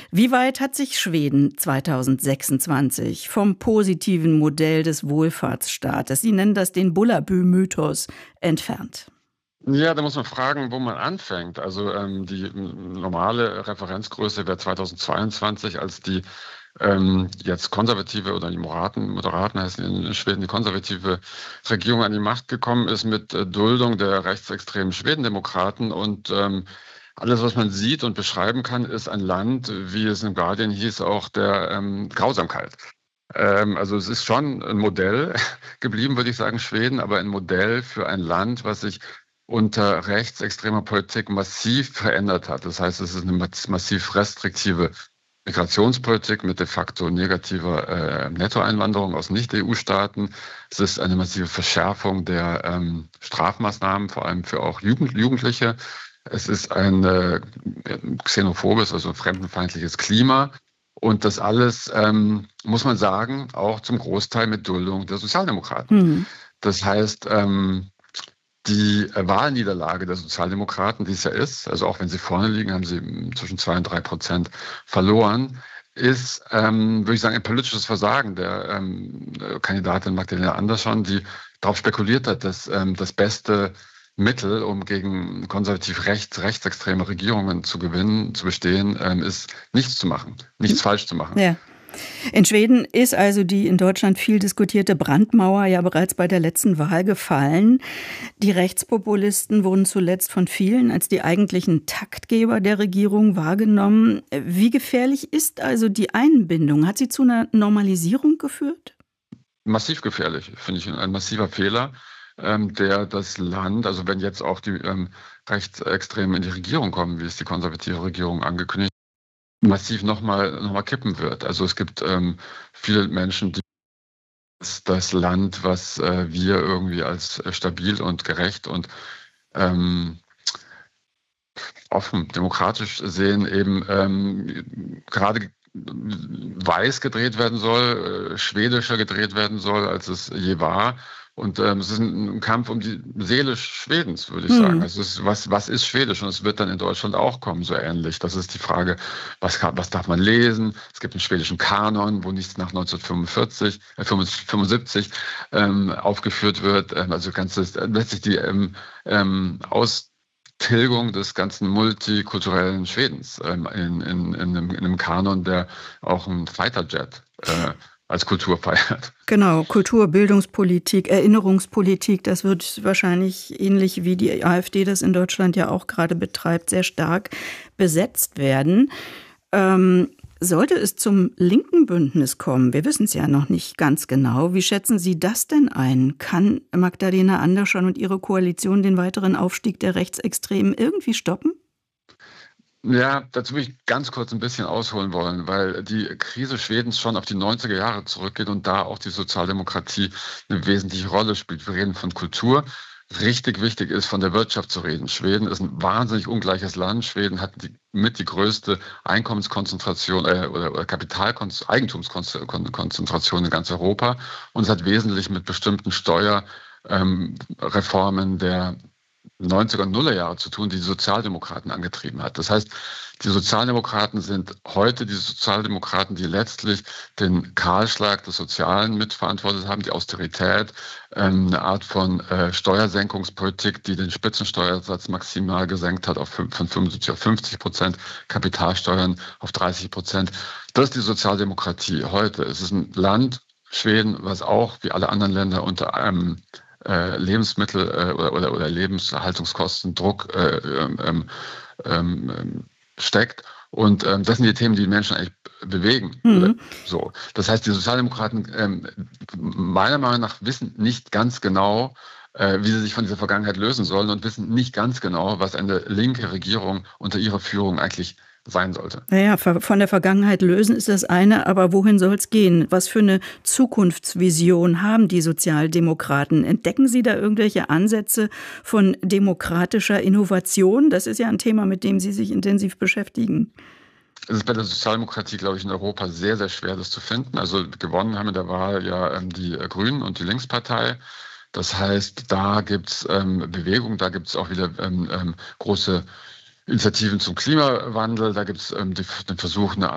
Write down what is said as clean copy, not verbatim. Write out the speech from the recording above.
Wie weit hat sich Schweden 2026 vom positiven Modell des Wohlfahrtsstaates, Sie nennen das den Bullabü-Mythos, entfernt? Ja, da muss man fragen, wo man anfängt. Also die normale Referenzgröße wäre 2022, als die jetzt konservative oder die Moderaten heißen in Schweden, die konservative Regierung an die Macht gekommen ist mit Duldung der rechtsextremen Schwedendemokraten. Und alles, was man sieht und beschreiben kann, ist ein Land, wie es im Guardian hieß, auch der Grausamkeit. Also es ist schon ein Modell geblieben, würde ich sagen, Schweden, aber ein Modell für ein Land, was sich unter rechtsextremer Politik massiv verändert hat. Das heißt, es ist eine massiv restriktive Migrationspolitik mit de facto negativer Nettoeinwanderung aus Nicht-EU-Staaten. Es ist eine massive Verschärfung der Strafmaßnahmen, vor allem für auch Jugendliche. Es ist ein xenophobes, also fremdenfeindliches Klima. Und das alles, muss man sagen, auch zum Großteil mit Duldung der Sozialdemokraten. Mhm. Das heißt, die Wahlniederlage der Sozialdemokraten, die es ja ist, also auch wenn sie vorne liegen, haben sie zwischen 2% und 3% verloren, ist, würde ich sagen, ein politisches Versagen der Kandidatin Magdalena Andersson, die darauf spekuliert hat, dass das beste Mittel, um gegen konservativ rechtsextreme Regierungen zu bestehen, ist nichts zu machen, nichts falsch zu machen. Ja. In Schweden ist also die in Deutschland viel diskutierte Brandmauer ja bereits bei der letzten Wahl gefallen. Die Rechtspopulisten wurden zuletzt von vielen als die eigentlichen Taktgeber der Regierung wahrgenommen. Wie gefährlich ist also die Einbindung? Hat sie zu einer Normalisierung geführt? Massiv gefährlich, finde ich, ein massiver Fehler, der das Land, also wenn jetzt auch die Rechtsextremen in die Regierung kommen, wie es die konservative Regierung angekündigt, massiv nochmal kippen wird. Also es gibt viele Menschen, die das Land, was wir irgendwie als stabil und gerecht und offen, demokratisch sehen, eben gerade weiß gedreht werden soll, schwedischer gedreht werden soll, als es je war. Und es ist ein Kampf um die Seele Schwedens, würde ich sagen. Es ist, was ist Schwedisch? Und es wird dann in Deutschland auch kommen, so ähnlich. Das ist die Frage, was darf man lesen? Es gibt einen schwedischen Kanon, wo nichts nach 1975 aufgeführt wird. Also letztlich die Austilgung des ganzen multikulturellen Schwedens in einem Kanon, der auch ein Fighterjet als Kultur feiert. Genau, Kultur, Bildungspolitik, Erinnerungspolitik, das wird wahrscheinlich ähnlich wie die AfD das in Deutschland ja auch gerade betreibt, sehr stark besetzt werden. Sollte es zum linken Bündnis kommen, wir wissen es ja noch nicht ganz genau, wie schätzen Sie das denn ein? Kann Magdalena Andersson und ihre Koalition den weiteren Aufstieg der Rechtsextremen irgendwie stoppen? Ja, dazu will ich ganz kurz ein bisschen ausholen wollen, weil die Krise Schwedens schon auf die 90er Jahre zurückgeht und da auch die Sozialdemokratie eine wesentliche Rolle spielt. Wir reden von Kultur. Richtig wichtig ist, von der Wirtschaft zu reden. Schweden ist ein wahnsinnig ungleiches Land. Schweden hat die größte Einkommenskonzentration oder Eigentumskonzentration in ganz Europa. Und es hat wesentlich mit bestimmten Steuerreformen der 90er und Nullerjahre zu tun, die Sozialdemokraten angetrieben hat. Das heißt, die Sozialdemokraten sind heute die Sozialdemokraten, die letztlich den Kahlschlag des Sozialen mitverantwortet haben, die Austerität, eine Art von Steuersenkungspolitik, die den Spitzensteuersatz maximal gesenkt hat von 75 auf 50%, Kapitalsteuern auf 30%. Das ist die Sozialdemokratie heute. Es ist ein Land, Schweden, was auch wie alle anderen Länder unter einem Lebensmittel oder Lebenserhaltungskostendruck steckt. Und das sind die Themen, die die Menschen eigentlich bewegen. So. Das heißt, die Sozialdemokraten meiner Meinung nach wissen nicht ganz genau, wie sie sich von dieser Vergangenheit lösen sollen und wissen nicht ganz genau, was eine linke Regierung unter ihrer Führung eigentlich sein sollte. Naja, von der Vergangenheit lösen ist das eine, aber wohin soll es gehen? Was für eine Zukunftsvision haben die Sozialdemokraten? Entdecken Sie da irgendwelche Ansätze von demokratischer Innovation? Das ist ja ein Thema, mit dem Sie sich intensiv beschäftigen. Es ist bei der Sozialdemokratie, glaube ich, in Europa sehr, sehr schwer, das zu finden. Also gewonnen haben in der Wahl ja die Grünen und die Linkspartei. Das heißt, da gibt es Bewegung, da gibt es auch wieder große Initiativen zum Klimawandel, da gibt es den Versuch, eine